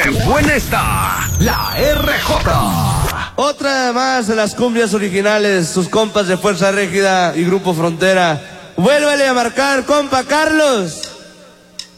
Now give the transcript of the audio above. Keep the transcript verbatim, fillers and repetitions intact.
¡Qué buena está la R J! Otra más de las cumbias originales, sus compas de Fuerza Régida y Grupo Frontera. Vuélvale a marcar, compa Carlos.